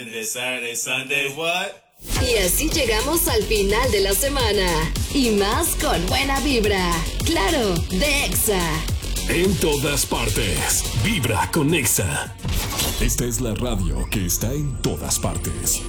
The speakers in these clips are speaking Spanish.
Saturday, Sunday, what? Y así llegamos al final de la semana. Y más con buena vibra. Claro, de Exa. En todas partes. Vibra con Exa. Esta es la radio que está en todas partes.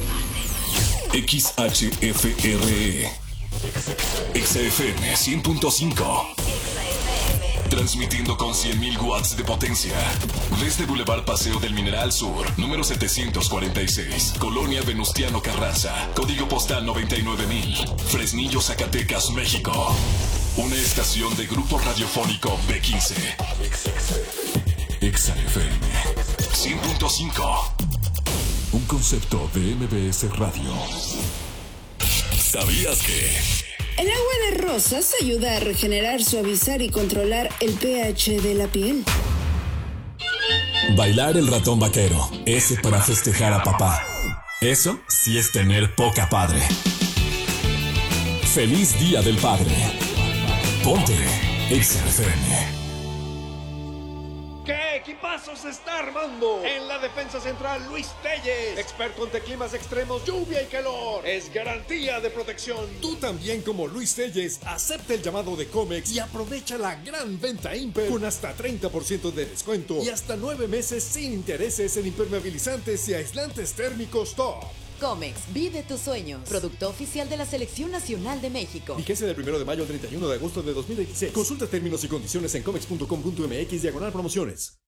XHFRE. XFM 100.5. Transmitiendo con 100.000 watts de potencia. Desde Boulevard Paseo del Mineral Sur, número 746, Colonia Venustiano Carranza, código postal 99,000, Fresnillo, Zacatecas, México. Una estación de Grupo Radiofónico B15. XFM 100.5. Un concepto de MBS Radio. ¿Sabías que? El agua de rosas ayuda a regenerar, suavizar y controlar el pH de la piel. Bailar el ratón vaquero, ese para festejar a papá. Eso sí es tener poca padre. Feliz Día del Padre. Ponte XFM. ¿Qué equipazo se está armando? En la defensa central, Luis Telles, experto ante climas extremos, lluvia y calor. Es garantía de protección. Tú también, como Luis Telles, acepta el llamado de Comex y aprovecha la gran venta Imper con hasta 30% de descuento y hasta 9 meses sin intereses en impermeabilizantes y aislantes térmicos top. Comex, vive tus sueños. Producto oficial de la Selección Nacional de México. Vigencia del 1 de mayo al 31 de agosto de 2026. Consulta términos y condiciones en comex.com.mx/promociones.